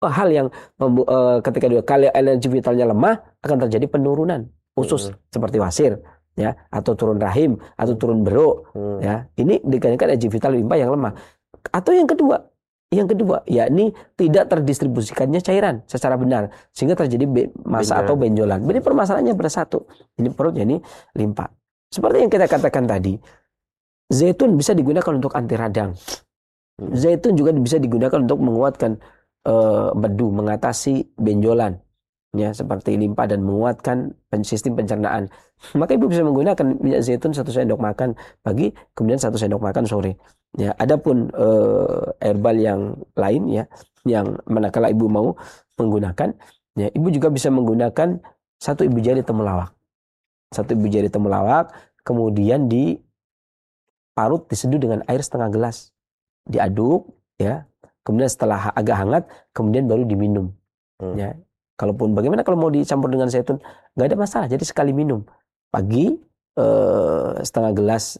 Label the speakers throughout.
Speaker 1: hal yang ketika kalau energi vitalnya lemah akan terjadi penurunan usus seperti wasir ya, atau turun rahim atau turun beruk ya. Ini dikarenakan energi vital limpa yang lemah. Atau yang kedua yakni tidak terdistribusikannya cairan secara benar sehingga terjadi masa atau benjolan. Jadi permasalahannya bersatu. Ini perutnya, ini limpa. Seperti yang kita katakan tadi, zaitun bisa digunakan untuk anti radang. Zaitun juga bisa digunakan untuk menguatkan bedu, mengatasi benjolan ya, seperti limpa dan menguatkan sistem pencernaan. Maka ibu bisa menggunakan minyak zaitun 1 sendok makan pagi, kemudian 1 sendok makan sore. Ya, adapun herbal yang lain ya, yang manakala ibu mau menggunakan, ya ibu juga bisa menggunakan 1 ibu jari temulawak. 1 ibu jari temulawak, kemudian diparut, diseduh dengan air setengah gelas, diaduk ya. Kemudian setelah agak hangat, kemudian baru diminum. Ya, kalaupun bagaimana kalau mau dicampur dengan zaitun, nggak ada masalah. Jadi sekali minum pagi setengah gelas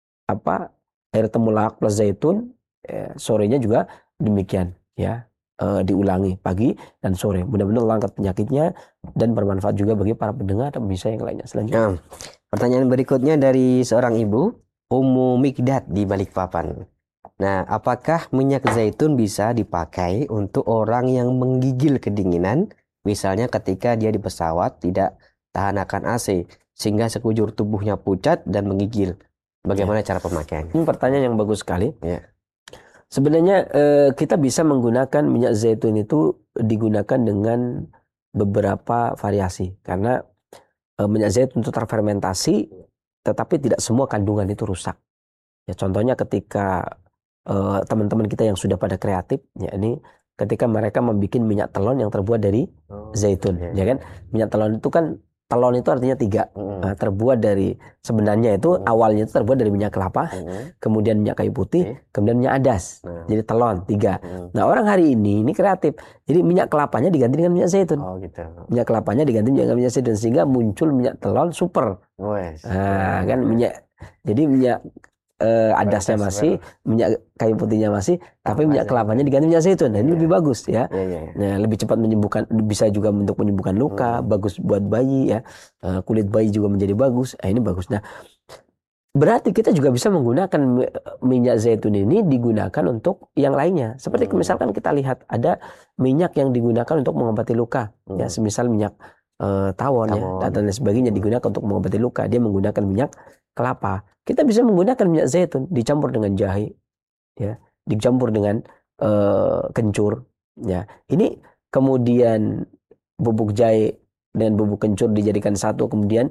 Speaker 1: air temulawak plus zaitun, sorenya juga demikian ya, diulangi pagi dan sore. Mudah-mudahan angkat penyakitnya dan bermanfaat juga bagi para pendengar dan bisa yang lainnya. Selanjutnya,
Speaker 2: pertanyaan berikutnya dari seorang ibu, Ummu Mikdad di Balikpapan. Nah, apakah minyak zaitun bisa dipakai untuk orang yang menggigil kedinginan, misalnya ketika dia di pesawat tidak tahan akan AC, sehingga sekujur tubuhnya pucat dan menggigil? Bagaimana cara pemakaiannya?
Speaker 1: Ini pertanyaan yang bagus sekali.
Speaker 2: Ya.
Speaker 1: Sebenarnya kita bisa menggunakan minyak zaitun itu digunakan dengan beberapa variasi. Karena minyak zaitun itu terfermentasi, tetapi tidak semua kandungan itu rusak. Ya, contohnya ketika teman-teman kita yang sudah pada kreatif, ya ini ketika mereka membuat minyak telon yang terbuat dari zaitun, ya kan? Minyak telon itu kan, telon itu artinya 3. Nah, terbuat dari, sebenarnya itu awalnya itu terbuat dari minyak kelapa, kemudian minyak kayu putih, kemudian minyak adas. Jadi telon 3. Nah, orang hari ini kreatif. Jadi minyak kelapanya diganti dengan minyak zaitun. Minyak kelapanya diganti dengan minyak zaitun sehingga muncul minyak telon super. Nah, kan minyak. Jadi minyak adasnya masih, minyak kayu putihnya masih, tapi minyak kelapanya diganti minyak zaitun. Nah, ini lebih bagus ya. Nah, lebih cepat menyembuhkan, bisa juga untuk menyembuhkan luka, bagus buat bayi ya. Kulit bayi juga menjadi bagus. Nah, ini bagus. Nah, berarti kita juga bisa menggunakan minyak zaitun ini digunakan untuk yang lainnya. Seperti misalkan kita lihat ada minyak yang digunakan untuk mengobati luka. Ya, semisal minyak tawon ya, dan lain sebagainya digunakan untuk mengobati luka. Dia menggunakan minyak kelapa. Kita bisa menggunakan minyak zaitun dicampur dengan jahe, ya, dicampur dengan kencur, ya. Ini kemudian bubuk jahe dan bubuk kencur dijadikan satu, kemudian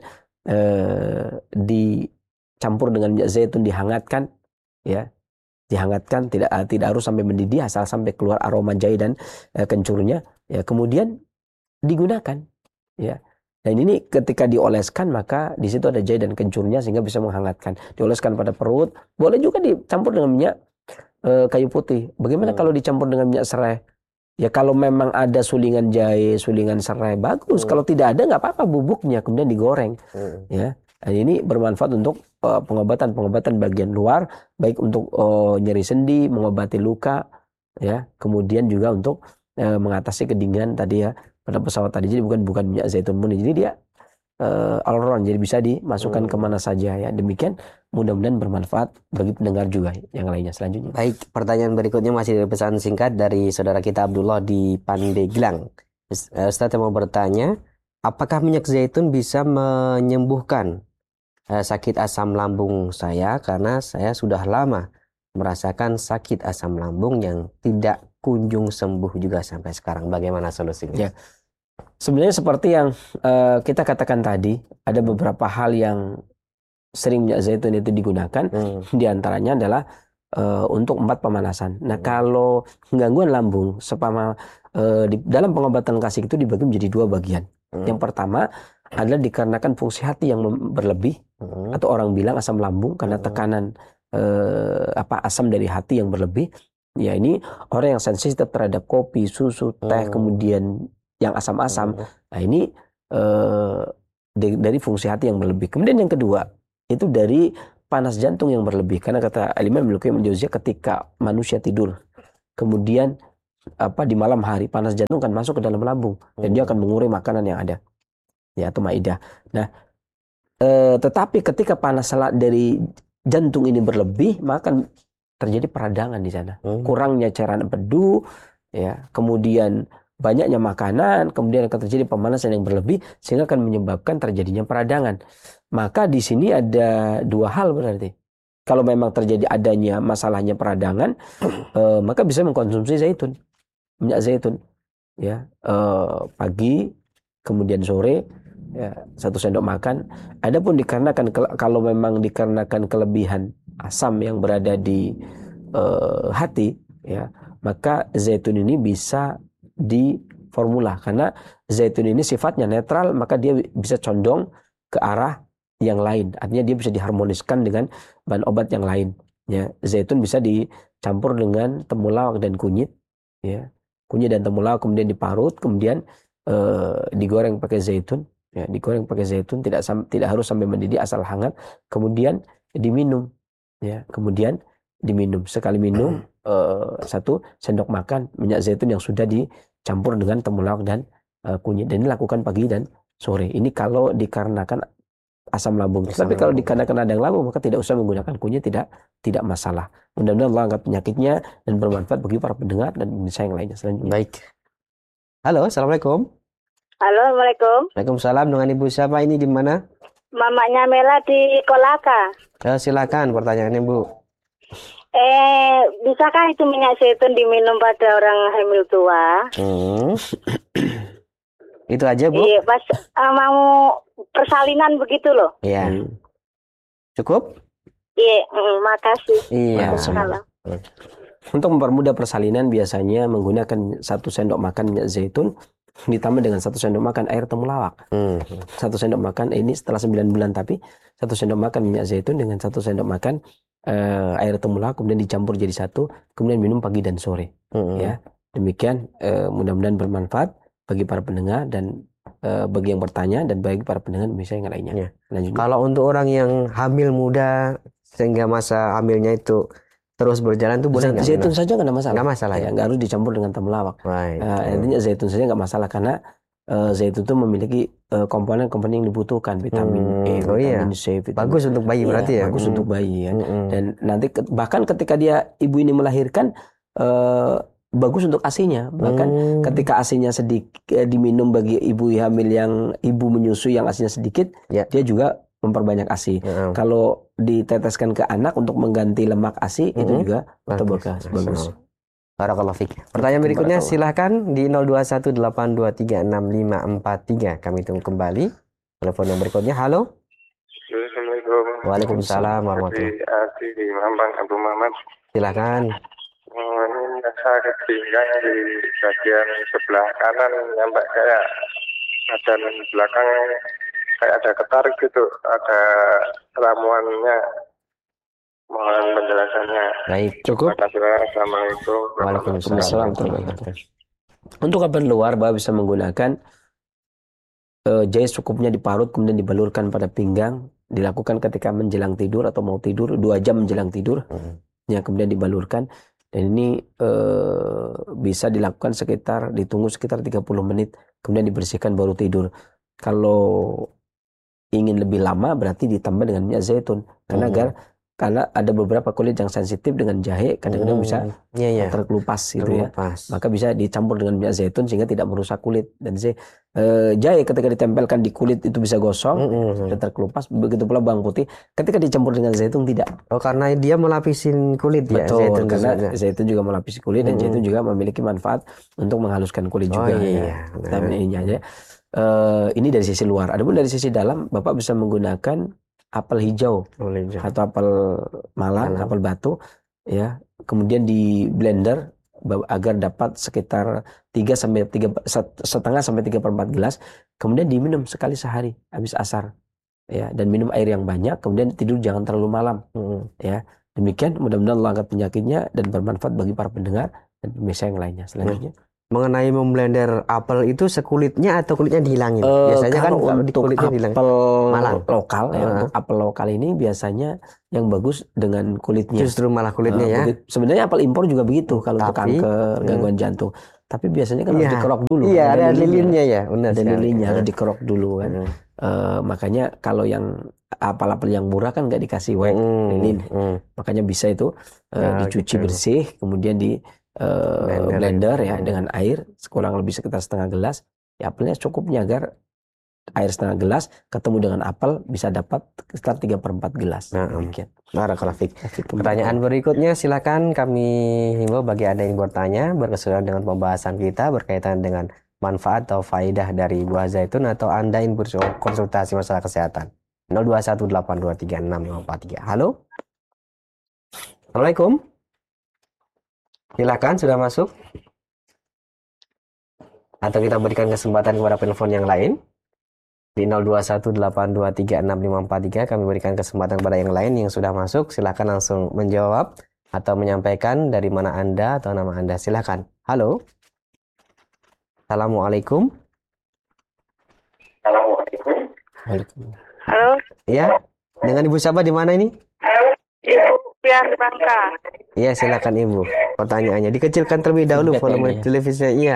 Speaker 1: dicampur dengan minyak zaitun, dihangatkan, ya, dihangatkan, tidak harus sampai mendidih, asal sampai keluar aroma jahe dan kencurnya, ya, kemudian digunakan, ya. Dan ini ketika dioleskan, maka di situ ada jahe dan kencurnya sehingga bisa menghangatkan. Dioleskan pada perut, boleh juga dicampur dengan minyak kayu putih. Bagaimana kalau dicampur dengan minyak serai? Ya kalau memang ada sulingan jahe, sulingan serai, bagus. Kalau tidak ada, nggak apa-apa, bubuknya kemudian digoreng. Ya, dan ini bermanfaat untuk pengobatan bagian luar, baik untuk nyeri sendi, mengobati luka, ya. Kemudian juga untuk mengatasi kedinginan tadi ya pada pesawat tadi. Jadi bukan minyak zaitun murni. Jadi dia all round, jadi bisa dimasukkan kemana saja ya. Demikian, mudah-mudahan bermanfaat bagi pendengar juga yang lainnya. Selanjutnya,
Speaker 2: baik, pertanyaan berikutnya masih dari pesan singkat dari saudara kita Abdullah di Pandeglang. Ustaz mau bertanya, apakah minyak zaitun bisa menyembuhkan sakit asam lambung saya, karena saya sudah lama merasakan sakit asam lambung yang tidak kunjung sembuh juga sampai sekarang. Bagaimana solusinya?
Speaker 1: ya, sebenarnya seperti yang kita katakan tadi, ada beberapa hal yang sering minyak zaitun itu digunakan. Di antaranya adalah untuk 4 pemanasan. Nah, kalau gangguan lambung, di dalam pengobatan klasik itu dibagi menjadi 2 bagian. Yang pertama adalah dikarenakan fungsi hati yang berlebih, atau orang bilang asam lambung karena tekanan asam dari hati yang berlebih. Ya, ini orang yang sensitif terhadap kopi, susu, teh, kemudian yang asam-asam. Nah, ini dari fungsi hati yang berlebih. Kemudian yang kedua itu dari panas jantung yang berlebih, karena kata Imam Ibnu Qayyim al-Jauziyah, ketika manusia tidur kemudian di malam hari panas jantung kan masuk ke dalam lambung dan dia akan mengurai makanan yang ada, ya, atau maidah. Nah, tetapi ketika panas dari jantung ini berlebih, maka terjadi peradangan di sana. Kurangnya cairan empedu, ya, kemudian banyaknya makanan, kemudian akan terjadi pemanasan yang berlebih sehingga akan menyebabkan terjadinya peradangan. Maka di sini ada dua hal berarti. Kalau memang terjadi adanya masalahnya peradangan, maka bisa mengkonsumsi zaitun, minyak zaitun, ya, pagi, kemudian sore, ya, 1 sendok makan. Adapun dikarenakan kalau memang dikarenakan kelebihan asam yang berada di hati, ya, maka zaitun ini bisa diformula karena zaitun ini sifatnya netral, maka dia bisa condong ke arah yang lain. Artinya dia bisa diharmoniskan dengan bahan obat yang lain. Ya, zaitun bisa dicampur dengan temulawak dan kunyit, ya, kunyit dan temulawak kemudian diparut, kemudian digoreng pakai zaitun, ya, digoreng pakai zaitun, tidak harus sampai mendidih, asal hangat, kemudian diminum, ya, kemudian diminum. Sekali minum 1 sendok makan minyak zaitun yang sudah dicampur dengan temulawak dan kunyit, dan ini lakukan pagi dan sore. Ini kalau dikarenakan asam lambung. Tapi kalau dikarenakan radang lambung maka tidak usah menggunakan kunyit, tidak masalah. Mudah-mudahan Allah angkat penyakitnya dan bermanfaat bagi para pendengar dan pemirsa yang lainnya. Selanjutnya.
Speaker 2: Baik. Halo, assalamualaikum.
Speaker 3: Halo, Assalamualaikum.
Speaker 2: Waalaikumsalam. Dengan Ibu siapa ini, di mana?
Speaker 3: Mamanya Mela di Kolaka.
Speaker 2: Silakan pertanyaannya, Bu.
Speaker 3: Bisakah itu minyak zaitun diminum pada orang hamil tua?
Speaker 2: Itu aja, Bu?
Speaker 3: Iya, pas mau persalinan begitu loh.
Speaker 2: Iya. Cukup?
Speaker 3: Iya, makasih.
Speaker 2: Iya.
Speaker 1: Untuk mempermudah persalinan biasanya menggunakan 1 sendok makan minyak zaitun ditambah dengan 1 sendok makan air temulawak. 1 sendok makan ini setelah 9 bulan, tapi 1 sendok makan minyak zaitun dengan 1 sendok makan air temulawak kemudian dicampur jadi 1, kemudian minum pagi dan sore. Ya, demikian, mudah-mudahan bermanfaat bagi para pendengar dan bagi yang bertanya dan bagi para pendengar misalnya yang lainnya.
Speaker 2: Ya. Kalau untuk orang yang hamil muda sehingga masa hamilnya itu terus berjalan tuh boleh nggak?
Speaker 1: Zaitun saja nggak ada masalah.
Speaker 2: Nggak masalah ya.
Speaker 1: Nggak harus dicampur dengan temulawak. Intinya zaitun saja nggak masalah karena zaitun itu memiliki komponen-komponen yang dibutuhkan, vitamin E, vitamin C, vitamin.
Speaker 2: Bagus untuk bayi berarti ya.
Speaker 1: Bagus untuk bayi ya. Dan nanti bahkan ketika ibu ini melahirkan bagus untuk ASI-nya. Bahkan ketika ASI-nya sedikit diminum bagi ibu hamil yang ibu menyusui yang ASI-nya sedikit, dia juga memperbanyak ASI. Kalau diteteskan ke anak untuk mengganti lemak ASI itu juga bagus.
Speaker 2: Barakallahu fiik. Pertanyaan berikutnya silahkan di 0218236543. Kami tunggu kembali. Telepon yang berikutnya. Halo.
Speaker 4: Assalamualaikum.
Speaker 2: Waalaikumsalam warahmatullahi
Speaker 4: wabarakatuh. Di Mampang, Abu Muhammad.
Speaker 2: Silahkan.
Speaker 4: Ini saya ketinggalan di bagian sebelah kanan, nyampe kayak badan belakang kayak ada ketarik gitu, ada ramuannya. Mohon penjelasannya.
Speaker 2: Baik,
Speaker 1: cukup.
Speaker 4: Assalamualaikum.
Speaker 2: Waalaikumsalam.
Speaker 1: Untuk keperluan luar, Bapak bisa menggunakan jahe secukupnya diparut kemudian dibalurkan pada pinggang, dilakukan ketika menjelang tidur atau mau tidur 2 jam menjelang tidur, ya, kemudian dibalurkan. Dan ini bisa dilakukan ditunggu sekitar 30 menit, kemudian dibersihkan baru tidur. Kalau ingin lebih lama berarti ditambah dengan minyak zaitun, karena ada beberapa kulit yang sensitif dengan jahe, kadang-kadang bisa terkelupas gitu ya. Maka bisa dicampur dengan minyak zaitun sehingga tidak merusak kulit. Dan jahe ketika ditempelkan di kulit itu bisa gosong dan terkelupas. Begitu pula bawang putih ketika dicampur dengan zaitun tidak.
Speaker 2: Oh, karena dia melapisin kulit.
Speaker 1: Betul,
Speaker 2: ya. Zaitun
Speaker 1: karena zaitun juga melapisi kulit dan zaitun juga memiliki manfaat untuk menghaluskan kulit juga. Ini dari sisi luar. Adapun dari sisi dalam, Bapak bisa menggunakan apel hijau atau apel malang, apel batu, ya, kemudian di blender agar dapat sekitar 1,5 sampai 3/4 gelas, kemudian diminum sekali sehari habis asar, ya, dan minum air yang banyak, kemudian tidur jangan terlalu malam, ya. Demikian, mudah-mudahan Allah angkat penyakitnya dan bermanfaat bagi para pendengar dan pemirsa yang lainnya. Selanjutnya.
Speaker 2: mengenai memblender apel itu sekulitnya atau kulitnya dihilangin? Biasanya kan
Speaker 1: Kalau
Speaker 2: kalau di
Speaker 1: untuk
Speaker 2: kulitnya dihilangin.
Speaker 1: apel
Speaker 2: Malang.
Speaker 1: lokal ya, untuk apel lokal ini biasanya yang bagus dengan kulitnya.
Speaker 2: Justru malah kulitnya ya.
Speaker 1: Sebenarnya apel impor juga begitu kalau untuk
Speaker 2: Tapi,
Speaker 1: kanker, gangguan jantung. Tapi biasanya kan harus
Speaker 2: Iya,
Speaker 1: dikerok dulu.
Speaker 2: iya
Speaker 1: kan,
Speaker 2: ada lilinnya ya, benar
Speaker 1: ada
Speaker 2: sekali.
Speaker 1: lilinnya harus dikerok dulu kan. Makanya kalau yang apel-apel yang murah kan nggak dikasih wax lilin. Makanya bisa itu dicuci
Speaker 2: gitu.
Speaker 1: bersih, kemudian di blender ya dengan air kurang lebih sekitar setengah gelas. Ya, apelnya cukupnya agar air setengah gelas ketemu dengan apel bisa dapat sekitar 3/4 gelas. Demikian.
Speaker 2: Barakallahu fiik. Pertanyaan berikutnya silakan kami himbau bagi Anda yang bertanya berkesuaian dengan pembahasan kita berkaitan dengan manfaat atau faidah dari buah zaitun atau Anda yang berkonsultasi masalah kesehatan. 0218236543. Halo. Assalamualaikum. Silakan sudah masuk. Atau kita berikan kesempatan kepada penelpon yang lain. Di 0218236543 kami berikan kesempatan kepada yang lain yang sudah masuk. Silakan langsung menjawab atau menyampaikan dari mana Anda atau nama Anda. Silakan. Halo. Assalamualaikum.
Speaker 3: Halo,
Speaker 2: Iya. Dengan Ibu siapa di mana ini?
Speaker 3: Ibu Pian Bangka.
Speaker 2: Iya, silakan Ibu. Pertanyaannya dikecilkan terlebih dahulu volume televisinya. Iya.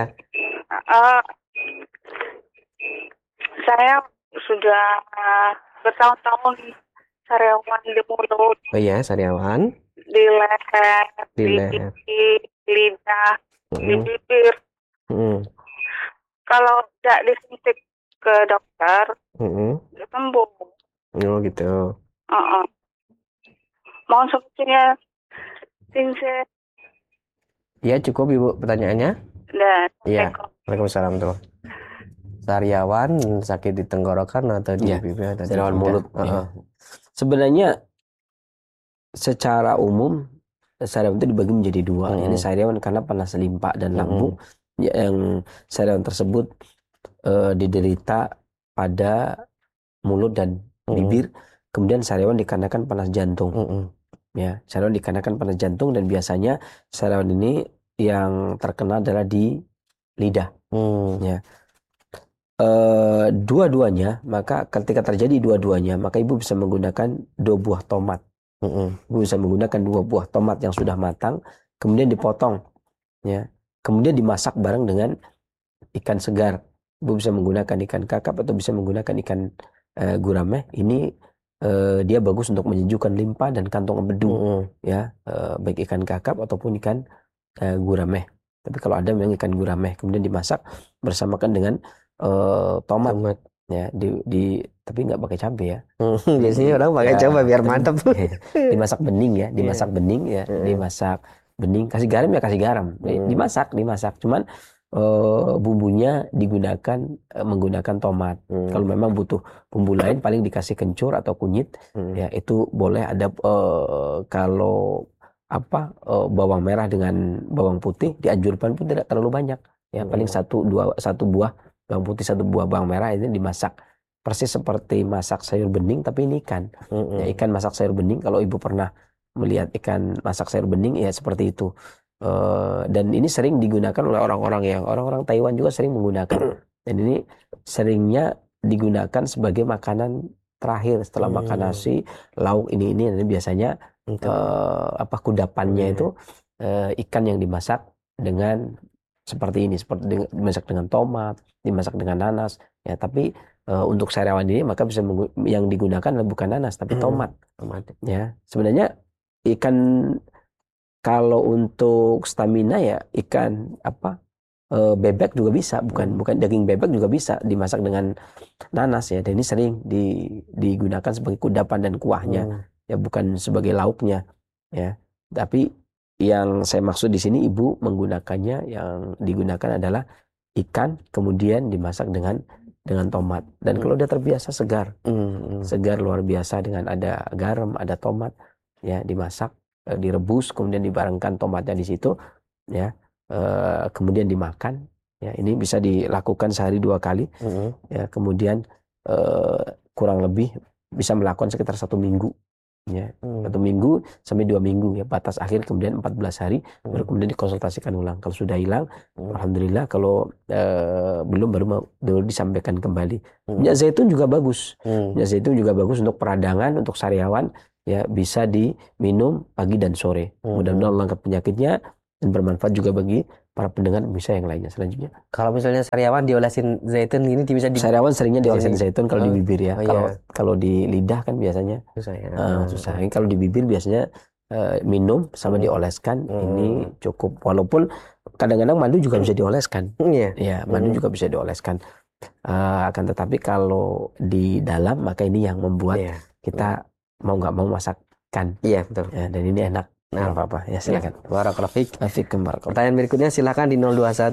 Speaker 3: Saya sudah bertahun-tahun sariawan di mulut,
Speaker 2: Oh iya, sariawan.
Speaker 3: di leher,
Speaker 2: Di
Speaker 3: di
Speaker 2: leher.
Speaker 3: pipi, lidah, di bibir. Kalau tidak disuntik ke dokter, sembuh.
Speaker 2: Oh gitu.
Speaker 3: Mau solusinya, Sinse.
Speaker 2: Iya, cukup Ibu pertanyaannya.
Speaker 3: Dan
Speaker 2: Iya. Waalaikumsalam tuh. Sariawan sakit di tenggorokan atau di pipi atau di
Speaker 1: sariawan
Speaker 2: lidah?
Speaker 1: mulut. Sebenarnya secara umum sariawan itu dibagi menjadi dua. Ini sariawan karena panas limpa dan lambung. Yang sariawan tersebut diderita pada mulut dan bibir. Kemudian sariawan dikarenakan panas jantung. Ya, sariawan dikarenakan panas jantung dan biasanya sariawan ini yang terkena adalah di lidah. Ya. Dua-duanya, maka ketika terjadi dua-duanya, maka ibu bisa menggunakan 2 buah tomat. Ibu bisa menggunakan 2 buah tomat yang sudah matang, kemudian dipotong, ya, kemudian dimasak bareng dengan ikan segar. Ibu bisa menggunakan ikan kakap atau bisa menggunakan ikan gurame. Ini dia bagus untuk menyejukkan limpa dan kantong empedu, ya, baik ikan kakap ataupun ikan gurame. Tapi kalau ada memang ikan gurame, kemudian dimasak bersamakan dengan tomat. Ya, tapi nggak pakai cabai ya.
Speaker 2: Biasanya orang pakai cabai biar mantap.
Speaker 1: Dimasak bening ya, dimasak bening ya, dimasak bening. Kasih garam ya kasih garam. Dimasak. Cuman bumbunya digunakan menggunakan tomat. Kalau memang butuh bumbu lain, paling dikasih kencur atau kunyit. Ya, itu boleh ada kalau bawang merah dengan bawang putih dianjurkan pun tidak terlalu banyak. Ya, paling 1 buah bawang putih, 1 buah bawang merah ini dimasak persis seperti masak sayur bening, tapi ini ikan. Ya, ikan masak sayur bening. Kalau ibu pernah melihat ikan masak sayur bening, ya seperti itu. Dan ini sering digunakan oleh orang-orang Taiwan juga sering menggunakan. Dan ini seringnya digunakan sebagai makanan terakhir setelah makan nasi, lauk ini. Dan biasanya kudapannya itu ikan yang dimasak dengan seperti ini, dimasak dengan tomat, dimasak dengan nanas, ya. Tapi untuk sariawan ini maka bisa yang digunakan bukan nanas tapi tomat. Ya, sebenarnya ikan kalau untuk stamina ya ikan bebek juga bisa, bukan daging bebek juga bisa dimasak dengan nanas ya. Dan ini sering digunakan sebagai kudapan dan kuahnya, ya, bukan sebagai lauknya, ya. Tapi yang saya maksud di sini ibu menggunakannya, yang digunakan adalah ikan kemudian dimasak dengan tomat. Dan kalau dia terbiasa segar luar biasa dengan ada garam, ada tomat, ya, dimasak, direbus, kemudian dibarengkan tomatnya di situ, ya, kemudian dimakan, ya. Ini bisa dilakukan sehari 2 kali, ya. Kemudian kurang lebih bisa melakukan sekitar 1 minggu, ya. 1 minggu sampai 2 minggu ya, batas akhir, kemudian 14 hari baru kemudian dikonsultasikan ulang. Kalau sudah hilang, alhamdulillah. Kalau belum baru disampaikan kembali. Minyak zaitun juga bagus. Minyak zaitun juga bagus untuk peradangan, untuk sariawan, ya, bisa diminum pagi dan sore. Mudah-mudahan Allah angkat penyakitnya dan bermanfaat juga bagi para pendengar bisa yang lainnya selanjutnya.
Speaker 2: Kalau misalnya sariawan diolesin zaitun ini bisa
Speaker 1: Sariawan seringnya diolesin
Speaker 2: sini.
Speaker 1: zaitun kalau di bibir ya.
Speaker 2: Oh,
Speaker 1: Kalau di lidah kan biasanya
Speaker 2: susah ya.
Speaker 1: susah. Ini kalau di bibir biasanya minum sama dioleskan ini cukup. Walaupun kadang-kadang madu juga bisa dioleskan.
Speaker 2: Iya.
Speaker 1: Ya, madu juga bisa dioleskan. Akan tetapi kalau di dalam maka ini yang membuat kita mau nggak mau masakkan.
Speaker 2: Iya, betul.
Speaker 1: Ya, dan ini enak. Nah, apa-apa. Ya, silakan.
Speaker 2: Barakallahu fiik.
Speaker 1: Barakallahu.
Speaker 2: Pertanyaan berikutnya silakan di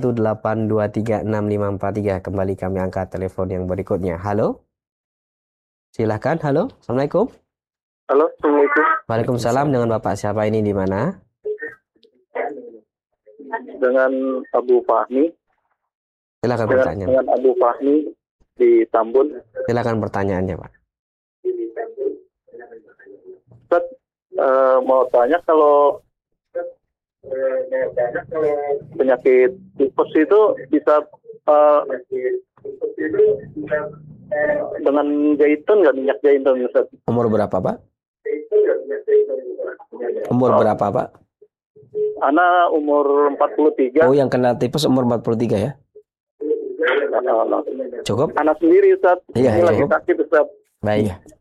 Speaker 2: 0218236543. Kembali kami angkat telepon yang berikutnya. Halo. Silakan. Halo. Assalamualaikum.
Speaker 4: Halo, Assalamualaikum.
Speaker 2: Waalaikumsalam. Dengan Bapak siapa ini di mana?
Speaker 4: Dengan Abu Fahmi.
Speaker 2: Silakan pertanyaan.
Speaker 4: Dengan Abu Fahmi di Tambun.
Speaker 2: Silakan pertanyaannya, Pak.
Speaker 4: Ustaz, mau tanya kalau penyakit tipes itu bisa dengan zaitun nggak, minyak zaitun, Ustaz?
Speaker 1: Umur berapa, Pak? Umur berapa, Pak?
Speaker 4: Ana umur 43.
Speaker 1: Oh, yang kena tipes umur 43 ya? Cukup?
Speaker 4: Anak sendiri, Ustaz.
Speaker 1: Iya,
Speaker 4: Ini lagi
Speaker 1: cukup.
Speaker 4: sakit, Ustaz.
Speaker 2: Baik.
Speaker 1: Iya.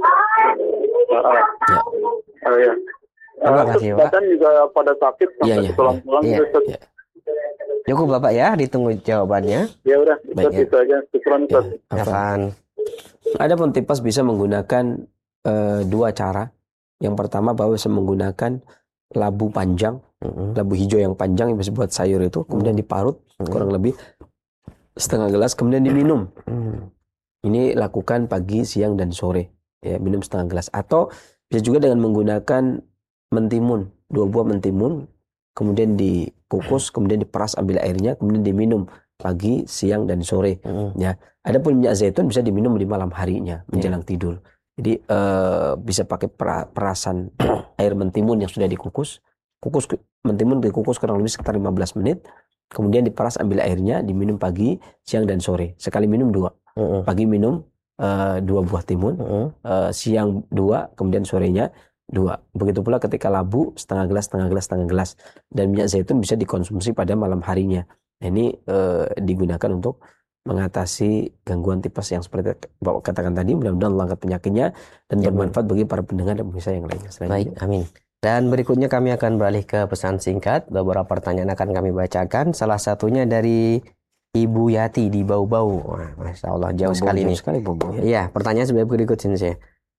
Speaker 4: Iya.
Speaker 2: Terima kasih, Pak.
Speaker 4: Badan juga pada sakit
Speaker 1: Iya,
Speaker 4: sampai
Speaker 1: iya,
Speaker 4: tulang-tulang,
Speaker 2: iya.
Speaker 4: Ustaz.
Speaker 1: Ya.
Speaker 2: Cukup Bapak ya, ditunggu jawabannya.
Speaker 4: Ya udah,
Speaker 1: Baik,
Speaker 4: Ustaz,
Speaker 1: ya.
Speaker 4: itu aja. Syukran, Ustaz.
Speaker 2: Afan.
Speaker 1: Adapun tipes bisa menggunakan 2 cara. Yang pertama bahwa bisa menggunakan labu panjang, labu hijau yang panjang yang bisa buat sayur itu, kemudian diparut kurang lebih setengah gelas, kemudian diminum. Ini lakukan pagi, siang, dan sore. Ya, minum setengah gelas. Atau bisa juga dengan menggunakan mentimun, 2 buah mentimun, kemudian dikukus, kemudian diperas, ambil airnya, kemudian diminum pagi, siang, dan sore. Ya, adapun minyak zaitun bisa diminum di malam harinya menjelang tidur. Jadi bisa pakai perasan air mentimun yang sudah dikukus. Mentimun dikukus kurang lebih sekitar 15 menit. Kemudian diperas, ambil airnya, diminum pagi, siang, dan sore. Sekali minum 2. Pagi minum 2 buah timun, siang 2, kemudian sorenya 2. Begitu pula ketika labu setengah gelas. Dan minyak zaitun bisa dikonsumsi pada malam harinya. Nah, ini digunakan untuk mengatasi gangguan tipes yang seperti Bapak katakan tadi. Mudah-mudahan Allah angkat penyakitnya dan bermanfaat bagi para pendengar dan pemirsa yang lainnya.
Speaker 2: Baik, amin. Dan berikutnya kami akan beralih ke pesan singkat. Beberapa pertanyaan akan kami bacakan. Salah satunya dari Ibu Yati di Bau-Bau. Wah, Masya Allah, jauh sekali nih. Iya, pertanyaan sebagai berikut ini.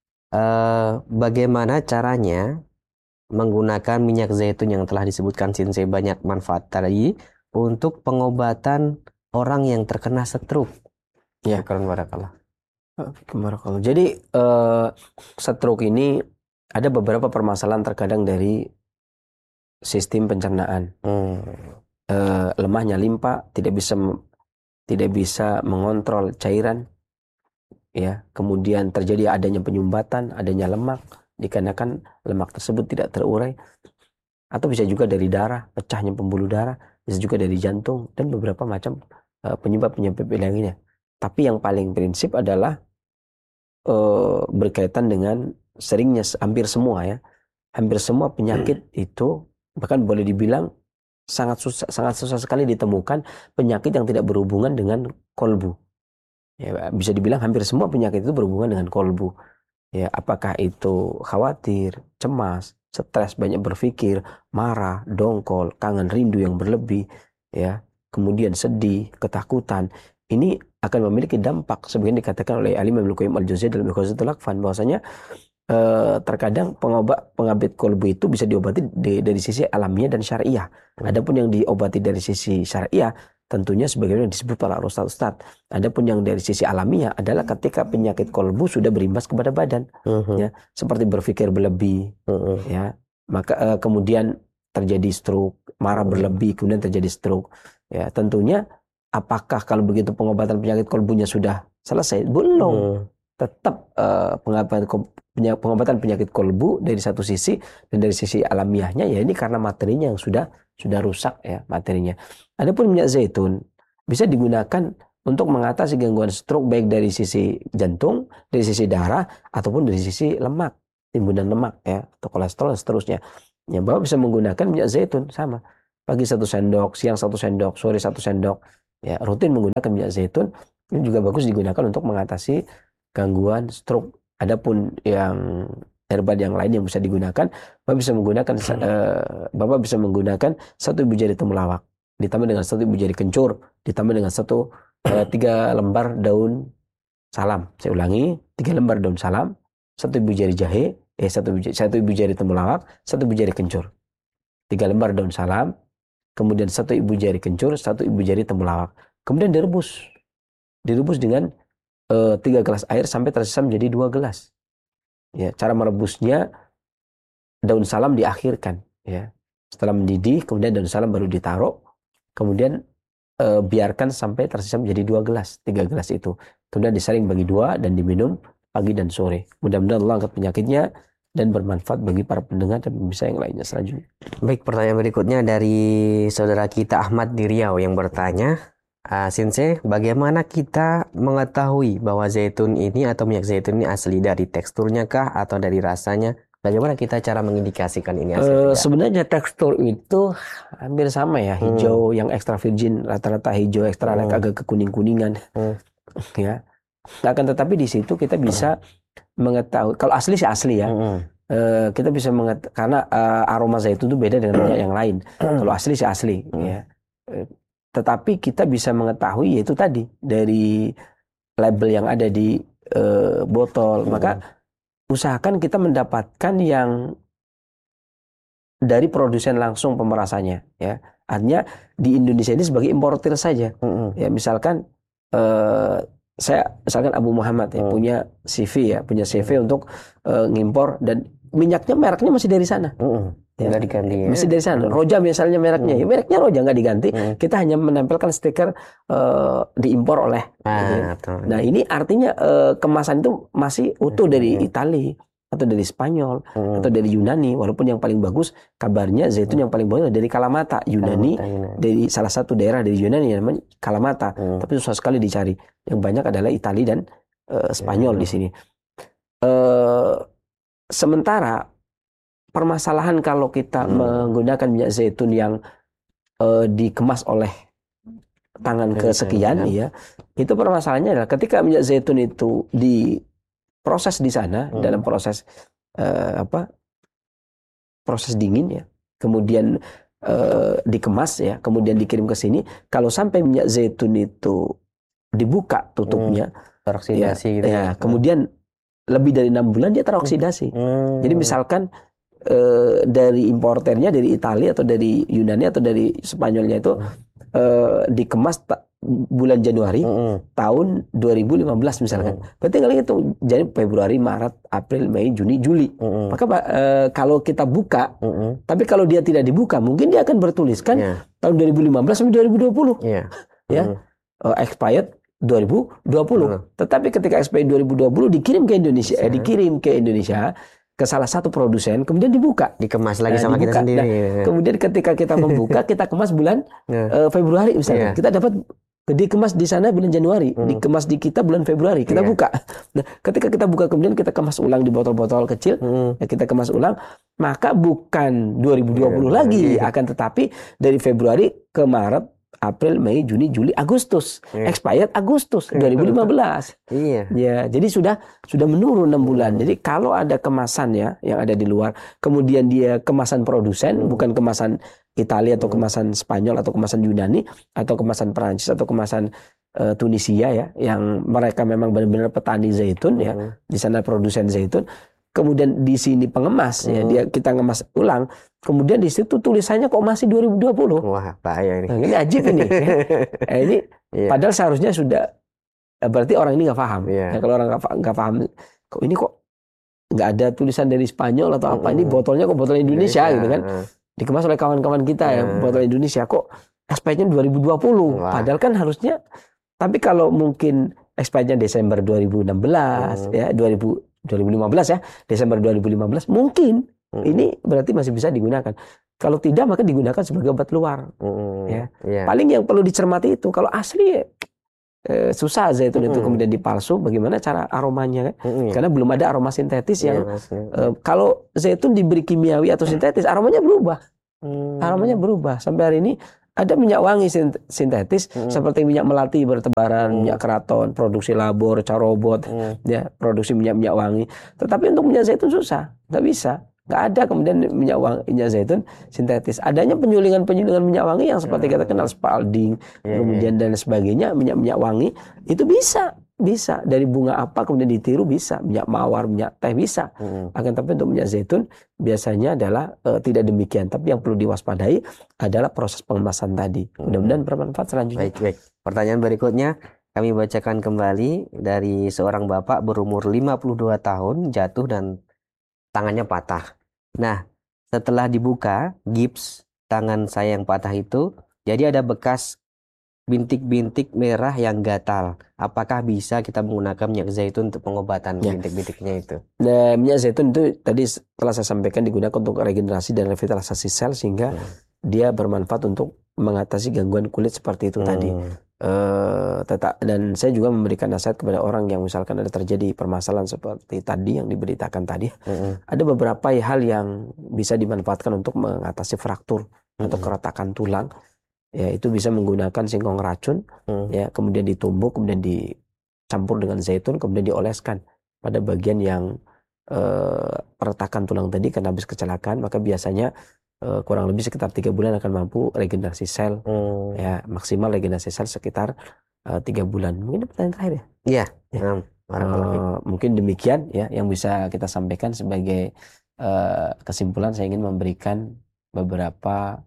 Speaker 2: Bagaimana caranya menggunakan minyak zaitun yang telah disebutkan Sensei banyak manfaat tadi untuk pengobatan orang yang terkena stroke?
Speaker 1: Ya, barakallah. Jadi stroke ini ada beberapa permasalahan terkadang dari sistem pencernaan. Lemahnya limpa, tidak bisa mengontrol cairan, ya. Kemudian terjadi adanya penyumbatan, adanya lemak, dikarenakan lemak tersebut tidak terurai. Atau bisa juga dari darah, pecahnya pembuluh darah, bisa juga dari jantung dan beberapa macam penyebab-penyebab lainnya. Tapi yang paling prinsip adalah berkaitan dengan seringnya hampir semua penyakit itu, bahkan boleh dibilang sangat susah sekali ditemukan penyakit yang tidak berhubungan dengan kolbu. Ya, bisa dibilang hampir semua penyakit itu berhubungan dengan kolbu. Ya, apakah itu khawatir, cemas, stres, banyak berpikir, marah, dongkol, kangen, rindu yang berlebih, ya, kemudian sedih, ketakutan. Ini akan memiliki dampak sebagian dikatakan oleh Imam Ibnu Qayyim al-Jauziyah dalam Ighasatul Lahfan bahwasanya terkadang pengobati kolbu itu bisa diobati dari sisi alamiah dan syariah. Adapun yang diobati dari sisi syariah tentunya sebagaimana disebut para ustaz-ustaz. Adapun yang dari sisi alamiah adalah ketika penyakit kolbu sudah berimbas kepada badan, ya, seperti berpikir berlebih, ya, maka kemudian terjadi stroke, marah berlebih, kemudian terjadi stroke, ya, tentunya apakah kalau begitu pengobatan penyakit kolbunya sudah selesai? Belum. Tetap pengobatan pengobatan penyakit kolbu dari satu sisi, dan dari sisi alamiahnya ya ini karena materinya yang sudah rusak ya materinya. Adapun minyak zaitun bisa digunakan untuk mengatasi gangguan stroke baik dari sisi jantung, dari sisi darah, ataupun dari sisi lemak, timbunan lemak ya, atau kolesterol dan seterusnya. Ya, Bapak bisa menggunakan minyak zaitun sama. Pagi 1 sendok, siang 1 sendok, sore 1 sendok. Ya, rutin menggunakan minyak zaitun ini juga bagus digunakan untuk mengatasi gangguan stroke. Adapun yang herbal yang lain yang bisa digunakan, Bapak bisa menggunakan 1 ibu jari temulawak ditambah dengan 1 ibu jari kencur ditambah dengan 3 lembar daun salam. Saya ulangi, 3 lembar daun salam, 1 ibu jari jahe, 1 ibu jari temulawak, 1 ibu jari kencur. 3 lembar daun salam, kemudian 1 ibu jari kencur, 1 ibu jari temulawak. Kemudian direbus dengan 3 gelas air sampai tersisa menjadi 2 gelas. Ya, cara merebusnya daun salam diakhirkan. Ya. Setelah mendidih, kemudian daun salam baru ditaruh, kemudian biarkan sampai tersisa menjadi 2 gelas, 3 gelas itu. Kemudian disaring bagi 2 dan diminum pagi dan sore. Mudah-mudahan Allah angkat penyakitnya dan bermanfaat bagi para pendengar dan pemirsa yang lainnya selanjutnya.
Speaker 2: Baik, pertanyaan berikutnya dari saudara kita Ahmad di Riau yang bertanya, Sensei, bagaimana kita mengetahui bahwa zaitun ini atau minyak zaitun ini asli, dari teksturnya kah atau dari rasanya? Bagaimana kita cara mengindikasikan ini asli?
Speaker 1: Sebenarnya tekstur itu hampir sama ya, hijau yang extra virgin, rata-rata hijau extra agak kekuning-kuningan. Ya. Akan tetapi di situ kita bisa mengetahui, kalau asli sih asli ya. Kita bisa mengetahui karena aroma zaitun itu beda dengan minyak yang lain. Kalau asli sih asli ya. Tetapi kita bisa mengetahui yaitu tadi dari label yang ada di botol. Maka usahakan kita mendapatkan yang dari produsen langsung pemerasannya. Ya, artinya di Indonesia ini sebagai importir saja. Ya, misalkan misalkan Abu Muhammad ya punya CV untuk ngimpor dan minyaknya mereknya masih dari sana. Ya,
Speaker 2: nggak diganti ya?
Speaker 1: Masih dari sana. Roja misalnya mereknya, ya mereknya Roja nggak diganti. Kita hanya menempelkan stiker diimpor oleh. Nah ini artinya kemasan itu masih utuh dari Italia atau dari Spanyol atau dari Yunani. Walaupun yang paling bagus kabarnya zaitun yang paling bagus dari Kalamata, Yunani, dari salah satu daerah dari Yunani yang namanya Kalamata. Tapi susah sekali dicari. Yang banyak adalah Italia dan Spanyol di sini. Sementara permasalahan kalau kita menggunakan minyak zaitun yang dikemas oleh tangan kesekian, ya, itu permasalahannya adalah ketika minyak zaitun itu diproses di sana dalam proses proses dingin ya, kemudian dikemas ya, kemudian dikirim ke sini. Kalau sampai minyak zaitun itu dibuka tutupnya,
Speaker 2: teroksidasi gitu
Speaker 1: ya, kemudian lebih dari 6 bulan dia teroksidasi. Jadi misalkan dari importernya dari Italia atau dari Yunani atau dari Spanyolnya itu dikemas bulan Januari tahun 2015 misalkan. Berarti kalau itu jadi Februari, Maret, April, Mei, Juni, Juli. Maka kalau kita buka, tapi kalau dia tidak dibuka, mungkin dia akan bertuliskan tahun 2015 sampai 2020. Ya. Expired 2020. Tetapi ketika expired 2020 dikirim ke Indonesia, ke salah satu produsen, kemudian dikemas lagi sama kita sendiri. Nah, kemudian ketika kita membuka, kita kemas bulan Februari misalnya. Kita dapat dikemas di sana bulan Januari, dikemas di kita bulan Februari, kita buka. Nah, ketika kita buka kemudian kita kemas ulang di botol-botol kecil, kita kemas ulang, maka bukan 2020 lagi, akan tetapi dari Februari ke Maret, April, Mei, Juni, Juli, Agustus. Expired Agustus 2015. Ya, jadi sudah menurun 6 bulan. Jadi kalau ada kemasan ya yang ada di luar, kemudian dia kemasan produsen, bukan kemasan Italia atau kemasan Spanyol atau kemasan Yunani atau kemasan Perancis atau kemasan Tunisia ya, yang mereka memang benar-benar petani zaitun ya, di sana produsen zaitun. Kemudian di sini pengemas ya, kita ngemas ulang. Kemudian di situ tulisannya kok masih 2020.
Speaker 2: Wah, bahaya ini.
Speaker 1: Nah, ini ajib ini. Ini padahal seharusnya sudah, berarti orang ini nggak paham. Ya, kalau orang nggak paham, kok ini kok nggak ada tulisan dari Spanyol atau apa, ini botolnya kok botol Indonesia gitu kan. Dikemas oleh kawan-kawan kita yang botol Indonesia, kok expirednya 2020. Padahal kan harusnya, tapi kalau mungkin expirednya Desember 2016 ya, 2015 ya, Desember 2015 mungkin ini berarti masih bisa digunakan. Kalau tidak maka digunakan sebagai obat luar. Ya. Paling yang perlu dicermati itu kalau asli susah zaitun itu kemudian dipalsu, bagaimana cara aromanya kan? Karena belum ada aroma sintetis yang kalau zaitun diberi kimiawi atau sintetis aromanya berubah. Aromanya berubah. Sampai hari ini ada minyak wangi sintetis seperti minyak melati bertebaran, minyak keraton, produksi labor, carobot, ya, produksi minyak wangi. Tetapi untuk minyak zaitun susah, nggak bisa. Nggak ada kemudian minyak zaitun sintetis. Adanya penyulingan minyak wangi yang seperti kita kenal Spalding, kemudian dan sebagainya, minyak wangi itu bisa dari bunga apa kemudian ditiru bisa, minyak mawar, minyak teh bisa. Akan tapi untuk minyak zaitun biasanya adalah tidak demikian. Tapi yang perlu diwaspadai adalah proses pengemasan tadi. Mudah-mudahan bermanfaat selanjutnya.
Speaker 2: Baik. Pertanyaan berikutnya kami bacakan kembali dari seorang bapak berumur 52 tahun jatuh dan tangannya patah. Nah, setelah dibuka gips tangan saya yang patah itu, jadi ada bekas bintik-bintik merah yang gatal. Apakah bisa kita menggunakan minyak zaitun untuk pengobatan bintik-bintiknya itu?
Speaker 1: Nah, minyak zaitun itu tadi telah saya sampaikan digunakan untuk regenerasi dan revitalisasi sel sehingga dia bermanfaat untuk mengatasi gangguan kulit seperti itu tadi. Dan saya juga memberikan nasihat kepada orang yang misalkan ada terjadi permasalahan seperti tadi yang diberitakan tadi. Ada beberapa hal yang bisa dimanfaatkan untuk mengatasi fraktur atau keretakan tulang. Ya, itu bisa menggunakan singkong racun, ya, kemudian ditumbuk, kemudian dicampur dengan zaitun, kemudian dioleskan pada bagian yang peretakan tulang tadi karena habis kecelakaan, maka biasanya kurang lebih sekitar 3 bulan akan mampu regenerasi sel. Ya, maksimal regenerasi sel sekitar 3 bulan. Mungkin pertanyaan terakhir ya?
Speaker 2: Iya.
Speaker 1: Mungkin demikian ya yang bisa kita sampaikan sebagai kesimpulan. Saya ingin memberikan beberapa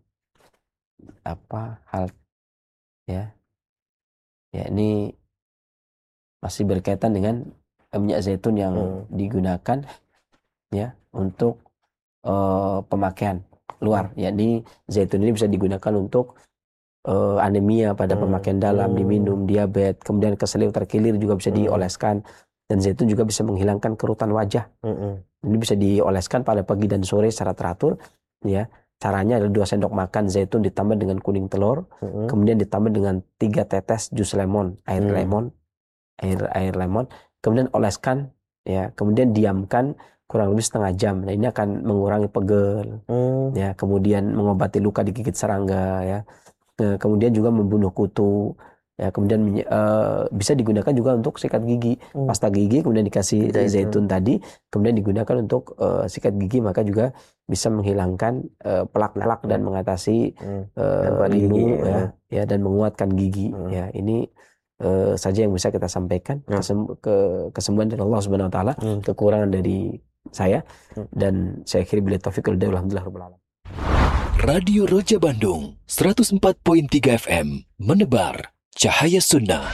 Speaker 1: hal ya. Ya, ini masih berkaitan dengan minyak zaitun yang digunakan ya untuk pemakaian luar, yakni zaitun ini bisa digunakan untuk anemia pada pemakaian dalam, diminum, diabetes, kemudian keselio terkilir juga bisa dioleskan, dan zaitun juga bisa menghilangkan kerutan wajah. Ini bisa dioleskan pada pagi dan sore secara teratur, ya. Caranya adalah 2 sendok makan zaitun ditambah dengan kuning telur, kemudian ditambah dengan 3 tetes jus lemon, air lemon, kemudian oleskan, ya, kemudian diamkan kurang lebih setengah jam. Nah, ini akan mengurangi pegel, ya, kemudian mengobati luka digigit serangga, ya, kemudian juga membunuh kutu, ya, kemudian bisa digunakan juga untuk sikat gigi, pasta gigi, kemudian dikasih zaitun tadi, kemudian digunakan untuk sikat gigi, maka juga bisa menghilangkan pelak-pelak dan mengatasi linu, ya, dan menguatkan gigi. Ya, ini saja yang bisa kita sampaikan. Kesembuhan dari Allah Subhanahu Wa Taala, kekurangan dari saya, dan saya akhiri bila taufiq wal hidayah. Alhamdulillah rabbil alamin.
Speaker 5: Radio Roja Bandung 104.3 FM menebar cahaya sunnah.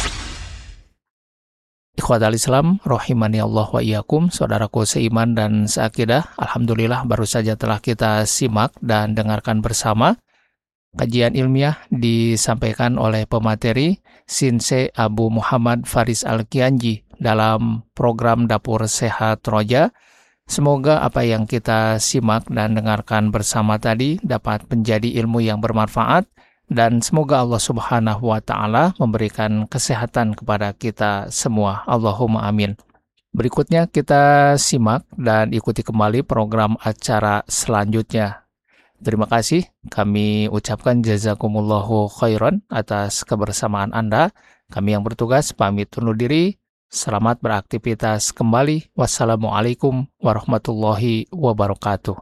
Speaker 6: Ikhwatal Islam, rahimani Allah wa iyyakum, saudaraku seiman dan seakidah. Alhamdulillah baru saja telah kita simak dan dengarkan bersama kajian ilmiah disampaikan oleh pemateri Sinse Abu Muhammad Faris Al-Kianji dalam program Dapur Sehat Roja. Semoga apa yang kita simak dan dengarkan bersama tadi dapat menjadi ilmu yang bermanfaat, dan semoga Allah Subhanahu wa Ta'ala memberikan kesehatan kepada kita semua. Allahumma amin. Berikutnya kita simak dan ikuti kembali program acara selanjutnya. Terima kasih, kami ucapkan jazakumullahu khairan atas kebersamaan Anda. Kami yang bertugas pamit undur diri. Selamat beraktivitas kembali. Wassalamualaikum warahmatullahi wabarakatuh.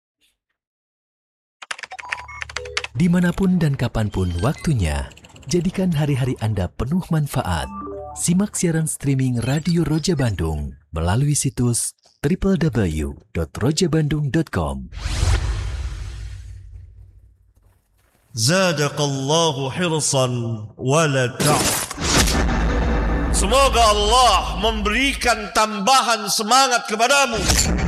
Speaker 5: Dimanapun dan kapanpun waktunya, jadikan hari-hari Anda penuh manfaat. Simak siaran streaming Radio Roja Bandung melalui situs www.rojabandung.com.
Speaker 7: Zadaqallahu hirsan wala Semoga Allah memberikan tambahan semangat kepadamu